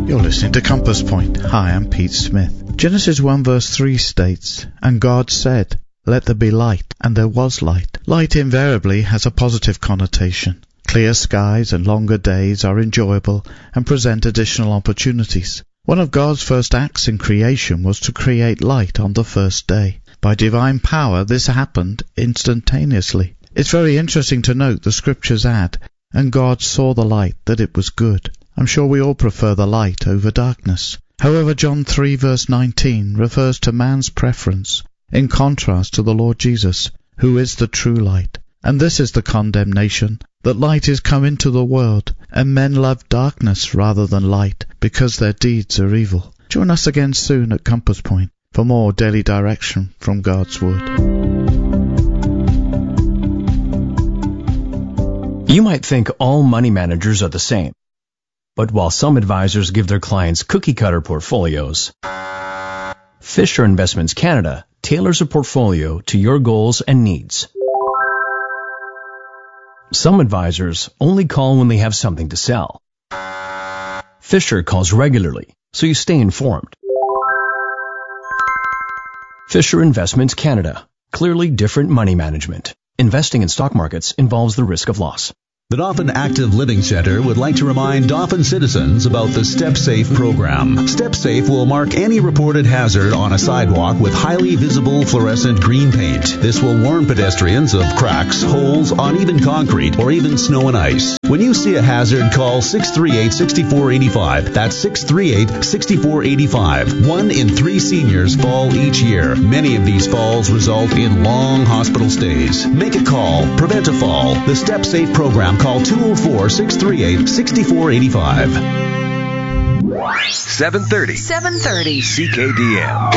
You're listening to Compass Point. Hi, I'm Pete Smith. Genesis 1 verse 3 states, "And God said, let there be light, and there was light." Light invariably has a positive connotation. Clear skies and longer days are enjoyable and present additional opportunities. One of God's first acts in creation was to create light on the first day. By divine power, this happened instantaneously. It's very interesting to note the scriptures add, "And God saw the light, that it was good." I'm sure we all prefer the light over darkness. However, John 3 verse 19 refers to man's preference, in contrast to the Lord Jesus, who is the true light. And this is the condemnation, that light is come into the world, and men love darkness rather than light, because their deeds are evil. Join us again soon at Compass Point for more daily direction from God's Word. You might think all money managers are the same. But while some advisors give their clients cookie-cutter portfolios, Fisher Investments Canada tailors a portfolio to your goals and needs. Some advisors only call when they have something to sell. Fisher calls regularly, so you stay informed. Fisher Investments Canada. Clearly different money management. Investing in stock markets involves the risk of loss. The Dauphin Active Living Center would like to remind Dauphin citizens about the Step Safe program. Step Safe will mark any reported hazard on a sidewalk with highly visible fluorescent green paint. This will warn pedestrians of cracks, holes, uneven concrete, or even snow and ice. When you see a hazard, call 638-6485. That's 638-6485. 1 in 3 seniors fall each year. Many of these falls result in long hospital stays. Make a call. Prevent a fall. The Step Safe program. Call 204-638-6485. 730 CKDM.